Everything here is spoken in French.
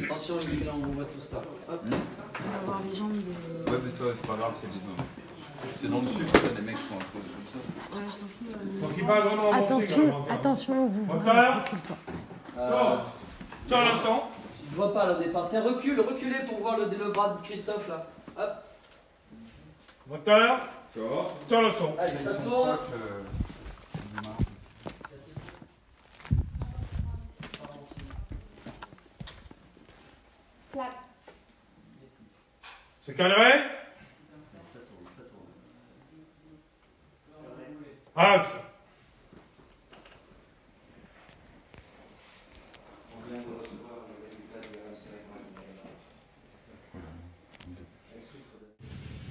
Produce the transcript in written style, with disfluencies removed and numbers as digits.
Attention, excellent, on voit tout ça. Hop. On va voir les jambes de... Ouais, mais ça, c'est pas grave, c'est les hommes. C'est dans le sud, ça, les mecs sont un peu comme ça. Alors, attention, attention, vous voyez, recule-toi. Tiens le sang. Je ne vois pas là au départ. Tiens, reculez pour voir le bras de Christophe là. Hop. Moteur. Tiens le son. Allez, ça tourne. C'est cadré. Axe.